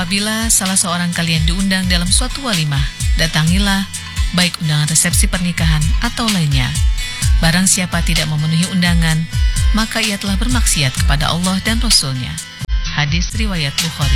Apabila salah seorang kalian diundang dalam suatu walimah, datangilah, baik undangan resepsi pernikahan atau lainnya. Barang siapa tidak memenuhi undangan, maka ia telah bermaksiat kepada Allah dan Rasul-Nya. Hadis riwayat Bukhari.